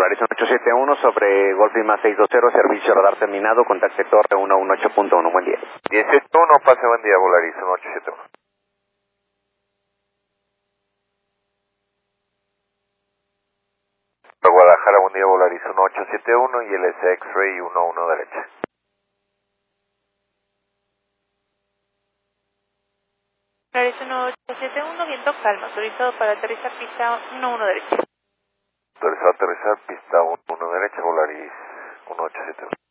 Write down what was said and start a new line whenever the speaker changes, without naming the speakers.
Volaris 871 sobre Golf Lima 620, servicio radar terminado, contacto torre 118.1, buen día.
171, pase buen día, Volaris 1871. Guadalajara, buen día, Volaris 1871 y el X-Ray 11 derecha.
Volaris 1871, viento calma, autorizado para aterrizar pista 11 derecha.
Autorizado a aterrizar, pista 11 derecha, Volaris 1871.